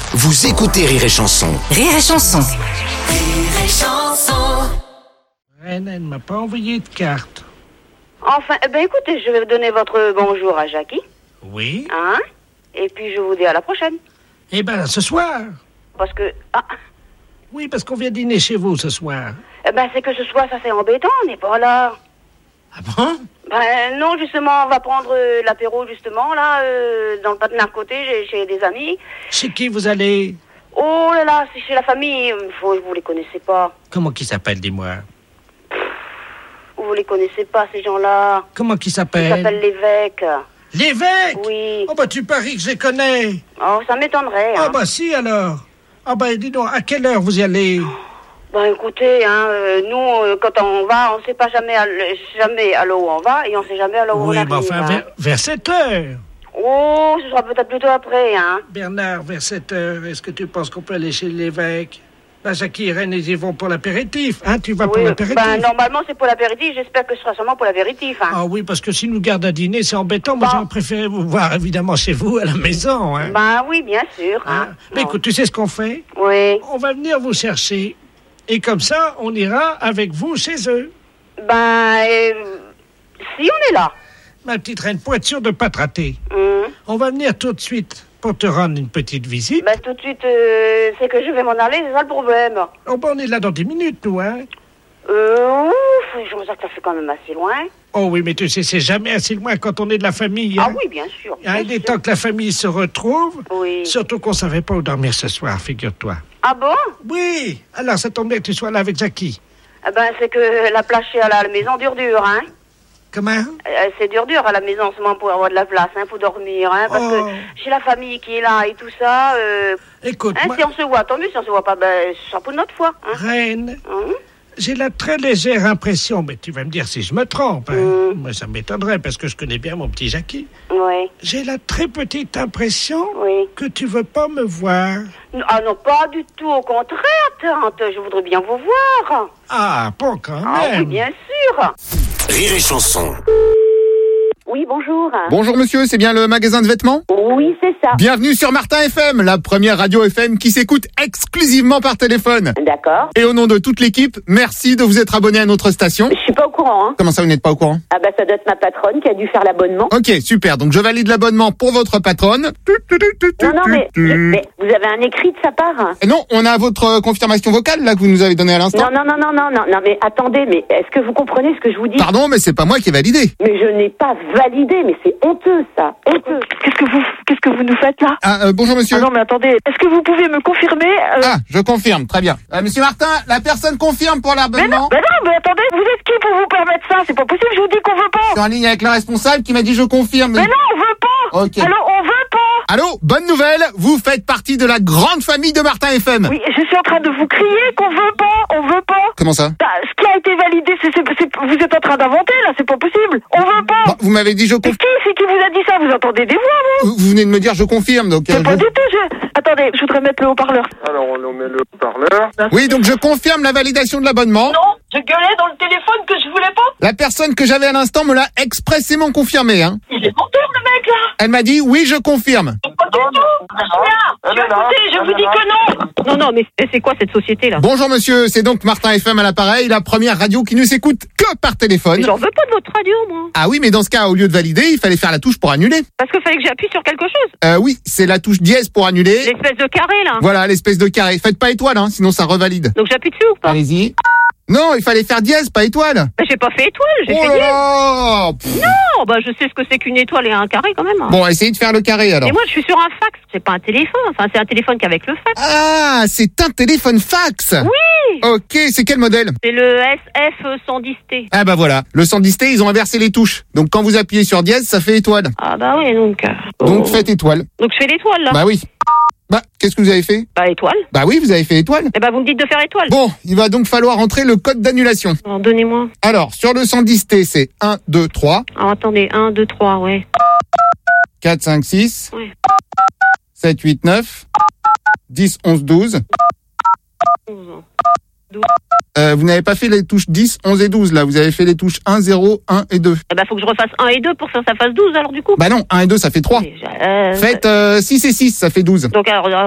Vous écoutez Rire et Chanson. Rire et Chanson. Rire et Chanson. Elle ne m'a pas envoyé de carte. Enfin, écoutez, je vais donner votre bonjour à Jackie. Oui. Hein? Et puis je vous dis à la prochaine. Eh ben, ce soir. Parce que... Oui, parce qu'on vient dîner chez vous ce soir. c'est que ce soir, ça c'est embêtant, on n'est pas là. Ah bon? Non, justement, on va prendre l'apéro, justement, là, dans le patelin à côté, chez des amis. Chez qui vous allez? Oh là là, c'est chez la famille. Vous les connaissez pas. Comment qui s'appelle, dis-moi? Vous les connaissez pas, ces gens-là. Comment qui Ils s'appelle? s'appellent l'évêque. L'évêque? Oui. Oh, tu paries que je les connais. Oh, ça m'étonnerait, hein. Si, alors. Dis donc, à quelle heure vous y allez? Écoutez, nous, quand on va, on ne sait pas jamais à l'heure où on va, et on ne sait jamais à l'heure où on Oui, arrive. mais enfin, vers 7 heures. Oh, ce sera peut-être plutôt après, hein. Bernard, vers 7 heures, est-ce que tu penses qu'on peut aller chez l'évêque? Là, Jackie et Reine, ils y vont pour l'apéritif. Hein, tu vas pour l'apéritif? Normalement, c'est pour l'apéritif. J'espère que ce sera seulement pour l'apéritif, hein. Ah oui, parce que s'ils nous gardent à dîner, c'est embêtant. Moi, j'aurais préféré vous voir, évidemment, chez vous, à la maison, hein. Oui, bien sûr, hein. Mais écoute, tu sais ce qu'on fait? Oui. On va venir vous chercher. Et comme ça, on ira avec vous chez eux. Si on est là. Ma petite Reine, pour être sûr de ne pas te rater, on va venir tout de suite pour te rendre une petite visite. Tout de suite, c'est que je vais m'en aller, c'est ça le problème. On est là dans 10 minutes, nous, hein. Je me sens que ça fait quand même assez loin. Oh oui, mais tu sais, c'est jamais assez loin quand on est de la famille. Hein. Ah oui, bien sûr. Il est temps que la famille se retrouve. Oui. Surtout qu'on savait pas où dormir ce soir, figure-toi. Ah bon? Oui. Alors, ça tombe bien que tu sois là avec Jackie. C'est que la place à la maison dure, hein. Comment? C'est dur à la maison en ce moment pour avoir de la place, hein, pour dormir, hein, parce que j'ai la famille qui est là et tout ça. Écoute, si on se voit, tant mieux. Si on se voit pas, ce sera pour notre fois. Hein. Reine, j'ai la très légère impression, mais tu vas me dire si je me trompe. Hein. Moi, ça m'étonnerait parce que je connais bien mon petit Jackie. Oui. J'ai la très petite impression que tu veux pas me voir. Ah non, pas du tout. Au contraire, tante. Je voudrais bien vous voir. Ah, pas quand même. Ah oui, bien sûr. Rire et Chanson. Oui, bonjour. Bonjour monsieur, c'est bien le magasin de vêtements? Oui, c'est ça. Bienvenue sur Martin FM, la première radio FM qui s'écoute exclusivement par téléphone. D'accord. Et au nom de toute l'équipe, merci de vous être abonné à notre station. Je suis pas au courant, hein. Comment ça, vous n'êtes pas au courant? Ça doit être ma patronne qui a dû faire l'abonnement. Ok, super, donc je valide l'abonnement pour votre patronne. Non, mais vous avez un écrit de sa part? Non, on a votre confirmation vocale là que vous nous avez donnée à l'instant. Non, mais attendez, mais est-ce que vous comprenez ce que je vous dis? Pardon, mais c'est pas moi qui ai validé. Mais je n'ai pas validé, mais c'est honteux, ça. Honteux. Qu'est-ce que vous nous faites là? Bonjour monsieur. Ah non, mais attendez, est-ce que vous pouvez me confirmer Je confirme, très bien. Monsieur Martin, la personne confirme pour l'abonnement. mais attendez, vous êtes qui pour vous permettre ça? C'est pas possible, je vous dis qu'on veut pas. Je suis en ligne avec le responsable qui m'a dit je confirme. Mais non, on veut pas. Ok. Alors, on veut pas. Allô, bonne nouvelle, vous faites partie de la grande famille de Martin FM. Oui, je suis en train de vous crier qu'on veut pas, on veut pas. Comment ça? Ce qui a été validé, vous êtes en train d'inventer, là, c'est pas possible. On veut pas. Bon, vous m'avez dit je confirme. C'est qui vous a dit ça? Vous entendez des voix, vous? Vous venez de me dire je confirme, donc... Pas du tout, Attendez, je voudrais mettre le haut-parleur. Alors, on met le haut-parleur. Oui, donc je confirme la validation de l'abonnement. Non, je gueulais dans le téléphone que je voulais pas. La personne que j'avais à l'instant me l'a expressément confirmé, hein. Il est menteur, le mec, là. Elle m'a dit oui, je confirme. Pas du tout. Écoutez, je vous dis que non. Non, mais c'est quoi cette société-là? Bonjour monsieur, c'est donc Martin FM à l'appareil, la première radio qui ne s'écoute que par téléphone. Mais j'en veux pas de votre radio, moi. Ah oui, mais dans ce cas, au lieu de valider, il fallait faire la touche pour annuler. Parce qu'il fallait que j'appuie sur quelque chose. Oui, c'est la touche dièse pour annuler. L'espèce de carré, là. Voilà, l'espèce de carré. Faites pas étoile, hein, sinon ça revalide. Donc j'appuie dessus ou pas? Allez-y. Non, il fallait faire dièse, pas étoile. J'ai pas fait étoile, j'ai fait dièse. Non, je sais ce que c'est qu'une étoile et un carré quand même. Bon, essayez de faire le carré alors. Et moi, je suis sur un fax. C'est pas un téléphone. Enfin, c'est un téléphone qu'avec le fax. Ah, c'est un téléphone fax. Oui. Ok, c'est quel modèle? C'est le SF110T. Ah voilà, le 110T, ils ont inversé les touches. Donc quand vous appuyez sur dièse, ça fait étoile. Ah bah oui, donc... Donc faites étoile. Donc je fais l'étoile là. Bah oui. Qu'est-ce que vous avez fait? Étoile. Bah oui, vous avez fait étoile. Vous me dites de faire étoile. Bon, il va donc falloir entrer le code d'annulation. Alors, donnez-moi. Alors, sur le 110T, c'est 1, 2, 3. Alors, attendez, 1, 2, 3, ouais. 4, 5, 6. Ouais. 7, 8, 9. 10, 11, 12. 12. Vous n'avez pas fait les touches 10, 11 et 12, là. Vous avez fait les touches 1, 0, 1 et 2. Faut que je refasse 1 et 2 pour que ça fasse 12, alors, du coup. Bah non, 1 et 2, ça fait 3. Faites 6 et 6, ça fait 12. Donc, alors,